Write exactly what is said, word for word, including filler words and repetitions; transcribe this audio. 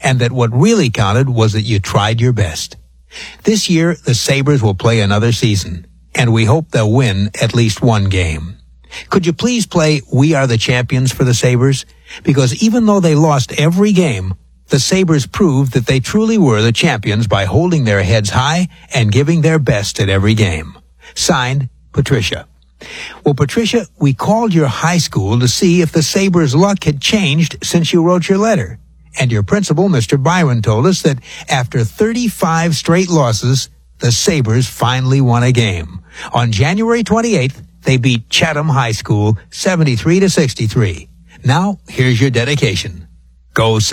and that what really counted was that you tried your best. This year, the Sabres will play another season, and we hope they'll win at least one game. Could you please play We Are the Champions for the Sabres? Because even though they lost every game, the Sabres proved that they truly were the champions by holding their heads high and giving their best at every game. Signed, Patricia. Well, Patricia, we called your high school to see if the Sabres' luck had changed since you wrote your letter. And your principal, Mister Byron, told us that after thirty-five straight losses, the Sabres finally won a game. On January twenty-eighth, they beat Chatham High School seventy-three to sixty-three. Now, here's your dedication. Go Sabres.